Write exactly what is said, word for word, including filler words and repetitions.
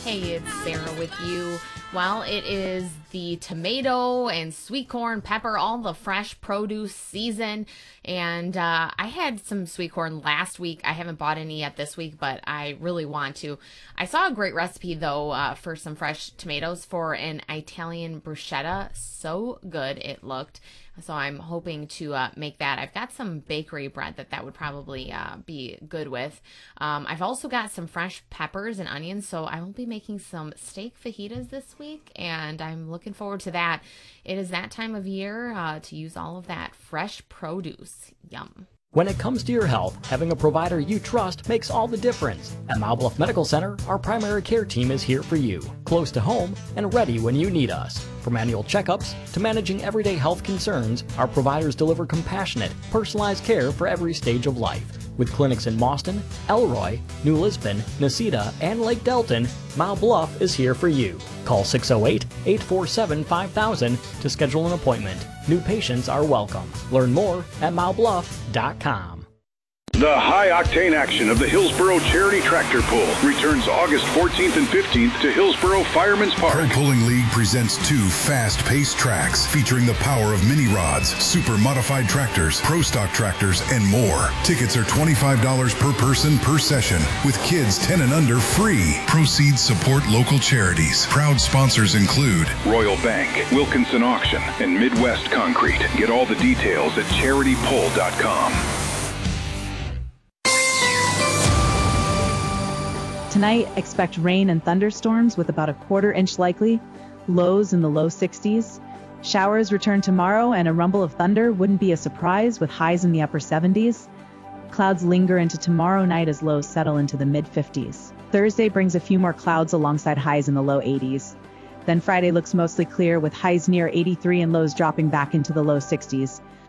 Hey, it's Sarah with you. Well, it is the tomato and sweet corn, pepper, all the fresh produce season. And uh, I had some sweet corn last week. I haven't bought any yet this week, but I really want to. I saw a great recipe, though, uh, for some fresh tomatoes for an Italian bruschetta. So good it looked. So I'm hoping to uh, make that. I've got some bakery bread that that would probably uh, be good with. Um, I've also got some fresh peppers and onions, so I will be making some steak fajitas this week, and I'm looking forward to that. It is that time of year uh, to use all of that fresh produce. Yum. When it comes to your health, having a provider you trust makes all the difference. At Mount Bluff Medical Center, our primary care team is here for you, close to home and ready when you need us. From annual checkups to managing everyday health concerns, our providers deliver compassionate, personalized care for every stage of life. With clinics in Boston, Elroy, New Lisbon, Necedah, and Lake Delton, Mount Bluff is here for you. Call six oh eight, eight four seven, five thousand to schedule an appointment. New patients are welcome. Learn more at mount bluff dot com. The high-octane action of the Hillsboro Charity Tractor Pull returns August fourteenth and fifteenth to Hillsboro Fireman's Park. Pro Pulling League presents two fast-paced tracks featuring the power of mini rods, super modified tractors, pro stock tractors, and more. Tickets are twenty-five dollars per person per session, with kids ten and under free. Proceeds support local charities. Proud sponsors include Royal Bank, Wilkinson Auction, and Midwest Concrete. Get all the details at charity pull dot com. Tonight, expect rain and thunderstorms with about a quarter inch likely, lows in the low sixties. Showers return tomorrow, and a rumble of thunder wouldn't be a surprise with highs in the upper seventies. Clouds linger into tomorrow night as lows settle into the mid fifties. Thursday brings a few more clouds alongside highs in the low eighties. Then Friday looks mostly clear with highs near eighty-three and lows dropping back into the low sixties.